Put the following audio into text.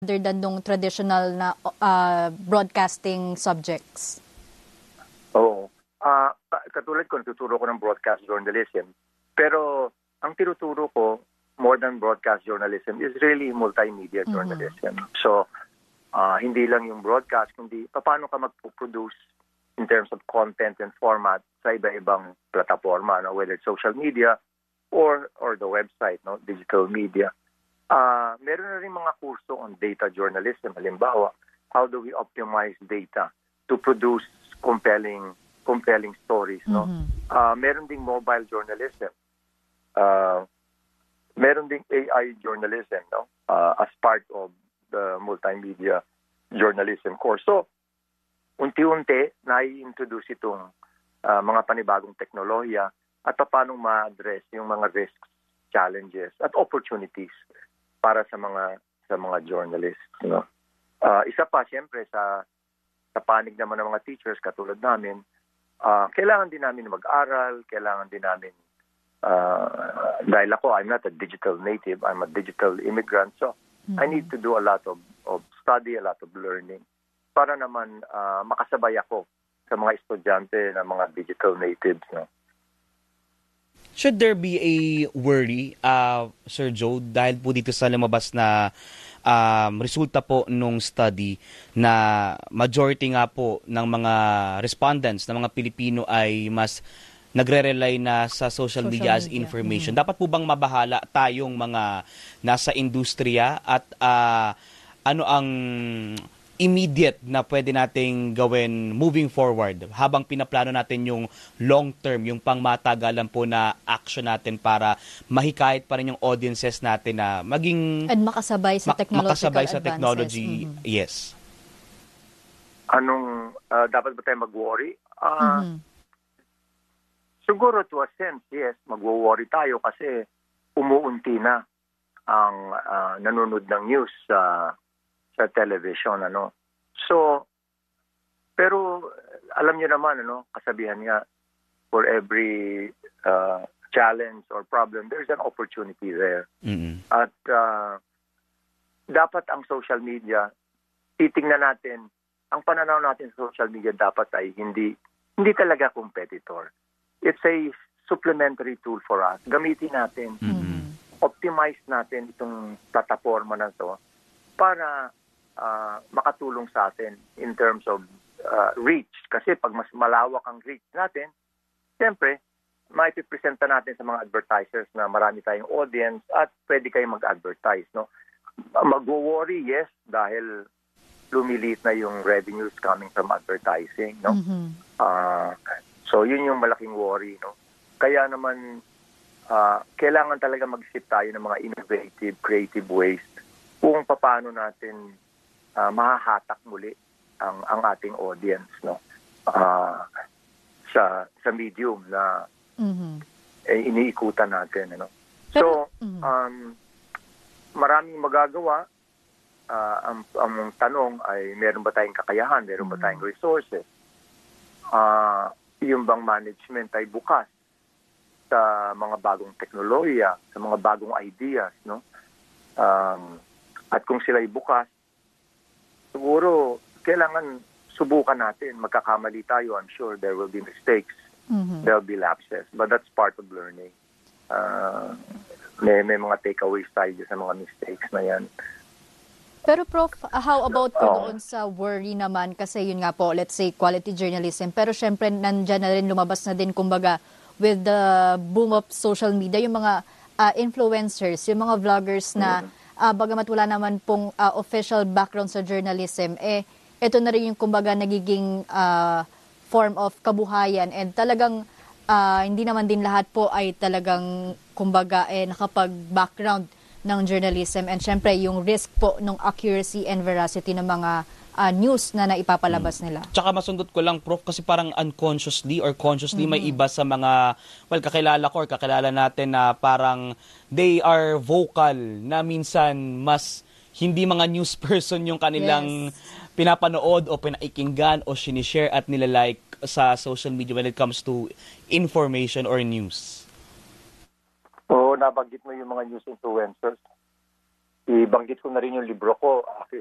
other than nung traditional na broadcasting subjects? Oo. Katulad ko, tuturo ko ng broadcast journalism. Pero ang tinuturo ko, more than broadcast journalism, is really multimedia journalism. So, hindi lang yung broadcast, kundi paano ka mag-produce in terms of content and format sa iba-ibang plataforma, no? Whether it's social media or the website, no? Digital media. Meron na rin mga kurso on data journalism. Halimbawa, how do we optimize data to produce compelling stories, no? Meron ding mobile journalism. Meron ding AI journalism, no? As part of the multimedia journalism course. So, unti-unti nai-introduce itong mga panibagong teknolohiya at paano ma-address yung mga risks, challenges at opportunities para sa mga journalists, no? Isa pa, siyempre, sa panig naman ng mga teachers katulad namin, kailangan din namin mag-aral, kailangan din namin, dahil ako, I'm not a digital native, I'm a digital immigrant, so I need to do a lot of study, a lot of learning, para naman makasabay ako sa mga estudyante na mga digital natives, no? Should there be a worry, Sir Joe, dahil po dito sa lumabas na resulta po nung study na majority nga po ng mga respondents, ng mga Pilipino ay mas nagre-rely na sa social media as information. Dapat po bang mabahala tayong mga nasa industriya at ano ang immediate na pwede nating gawin moving forward habang pinaplano natin yung long term, yung pangmatagalan po na action natin para mahikayat pa rin yung audiences natin na maging and makasabay sa technology. Yes. Anong dapat ba tayo mag-worry? Siguro to a sense, yes, mag-worry tayo kasi umuunti na ang nanonood ng news sa television, ano. So, pero alam niyo naman, ano, kasabihan nga, for every challenge or problem, there's an opportunity there. At dapat ang social media, titingnan natin, ang pananaw natin sa social media dapat ay hindi talaga competitor. It's a supplementary tool for us. Gamitin natin, optimize natin itong plataforma na to para makatulong sa atin in terms of reach. Kasi pag mas malawak ang reach natin, siyempre, maipipresenta natin sa mga advertisers na marami tayong audience at pwede kayong mag-advertise, no? Mag-worry, yes, dahil lumiliit na yung revenues coming from advertising, no? So, yun yung malaking worry, no? Kaya naman, kailangan talaga mag-isip tayo ng mga innovative, creative ways kung paano natin mahahatak muli ang ating audience, no? Sa medium na iniikutan natin, ano? So, maraming magagawa. Ang tanong ay meron ba tayong kakayahan, meron ba tayong resources? Yung bang management ay bukas sa mga bagong teknolohiya, sa mga bagong ideas, no? At kung sila ay bukas, siguro kailangan subukan natin. Magkakamali tayo, I'm sure there will be mistakes, there will be lapses, but that's part of learning. May mga takeaways tayo sa mga mistakes na yan. Pero Prof, how about po doon sa worry naman? Kasi yun nga po, let's say quality journalism. Pero syempre, nandyan na rin, lumabas na din, kumbaga, with the boom of social media, yung mga influencers, yung mga vloggers na bagamat wala naman pong official background sa journalism, ito na rin yung kumbaga nagiging form of kabuhayan. And talagang hindi naman din lahat po ay talagang kumbaga nakapag-background ng journalism, and syempre yung risk po ng accuracy and veracity ng mga news na naipapalabas nila. Tsaka masundot ko lang, Prof, kasi parang unconsciously or consciously may iba sa mga, kakilala ko or kakilala natin na parang they are vocal na minsan mas hindi mga news person yung kanilang pinapanood o pinaikinggan o sinishare at nilalike sa social media when it comes to information or news. Oo, nabanggit mo yung mga news influencers. ibanggit ko na rin yung libro ko,